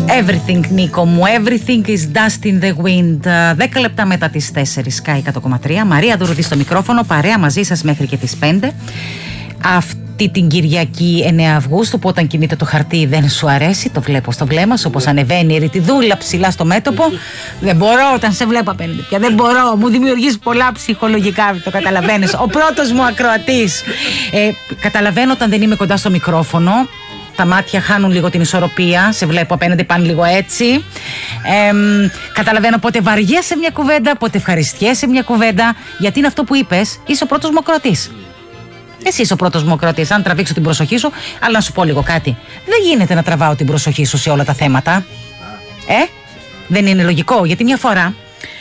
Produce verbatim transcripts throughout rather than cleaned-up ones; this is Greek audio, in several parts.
Everything, Νίκο μου, everything is dust in the wind. Δέκα λεπτά μετά τις τέσσερις, Sky εκατό κόμμα τρία. Μαρία Δουρουδή στο μικρόφωνο, παρέα μαζί σας μέχρι και τις πέντε. Αυτή την Κυριακή εννέα Αυγούστου, που όταν κινείται το χαρτί δεν σου αρέσει, το βλέπω στο βλέμμα σου, όπως ανεβαίνει η ρητιδούλα ψηλά στο μέτωπο. Δεν μπορώ όταν σε βλέπω απέναντι πια, δεν μπορώ, μου δημιουργείς πολλά ψυχολογικά, το καταλαβαίνεις. Ο πρώτος μου ακροατής. Ε, καταλαβαίνω όταν δεν είμαι κοντά στο μικρόφωνο. Τα μάτια χάνουν λίγο την ισορροπία. Σε βλέπω απέναντι, πάνε λίγο έτσι. Ε, καταλαβαίνω πότε βαριέσαι μια κουβέντα, πότε ευχαριστιέσαι μια κουβέντα. Γιατί είναι αυτό που είπες, είσαι ο πρώτος μου ακροατής. Εσύ είσαι ο πρώτος μου ακροατής. Αν τραβήξω την προσοχή σου, αλλά να σου πω λίγο κάτι. Δεν γίνεται να τραβάω την προσοχή σου σε όλα τα θέματα. Ε, δεν είναι λογικό. Γιατί μια φορά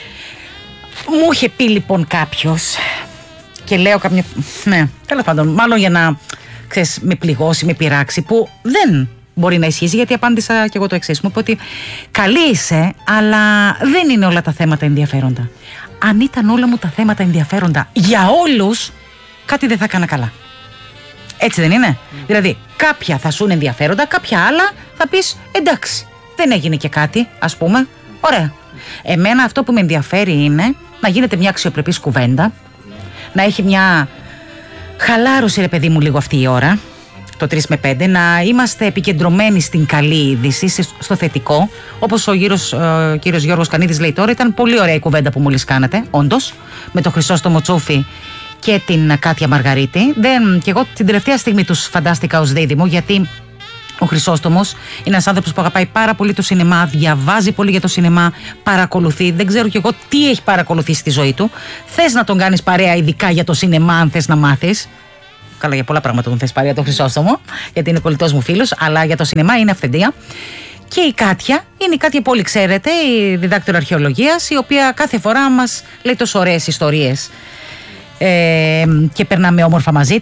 μου είχε πει λοιπόν κάποιος, και λέω κάποια. Ναι, τέλος πάντων, μάλλον για να. Ξέρεις, με πληγώσει, με πειράξει, που δεν μπορεί να ισχύσει, γιατί απάντησα και εγώ το εξής. Μου είπε ότι καλή είσαι, αλλά δεν είναι όλα τα θέματα ενδιαφέροντα. Αν ήταν όλα μου τα θέματα ενδιαφέροντα για όλους, κάτι δεν θα έκανα καλά. Έτσι δεν είναι? Mm. Δηλαδή, κάποια θα σου είναι ενδιαφέροντα, κάποια άλλα θα πεις εντάξει, δεν έγινε και κάτι, ας πούμε. Ωραία. Εμένα αυτό που με ενδιαφέρει είναι να γίνεται μια αξιοπρεπής κουβέντα, να έχει μια χαλάρωση, ρε παιδί μου, λίγο αυτή η ώρα, το τρεις με πέντε, να είμαστε επικεντρωμένοι στην καλή είδηση, στο θετικό. Όπως ο γύρος, ε, κύριος Γιώργος Κανίδης λέει τώρα, ήταν πολύ ωραία η κουβέντα που μόλις κάνατε, όντως, με τον Χρυσόστομο Τσούφη και την Κάτια Μαργαρίτη. Δεν, και εγώ την τελευταία στιγμή τους φαντάστηκα ως δίδυμο, γιατί ο Χρυσόστομος είναι ένας άνθρωπος που αγαπάει πάρα πολύ το σινεμά, διαβάζει πολύ για το σινεμά, παρακολουθεί. Δεν ξέρω κι εγώ τι έχει παρακολουθήσει στη ζωή του. Θες να τον κάνεις παρέα, ειδικά για το σινεμά, αν θες να μάθεις. Καλά, για πολλά πράγματα τον θες παρέα τον Χρυσόστομο, γιατί είναι κολλητός μου φίλος, αλλά για το σινεμά είναι αυθεντία. Και η Κάτια, είναι η Κάτια που όλοι ξέρετε, η διδάκτωρα αρχαιολογίας, η οποία κάθε φορά μας λέει τόσο ωραίες ιστορίες. Ε, και περνάμε όμορφα μαζί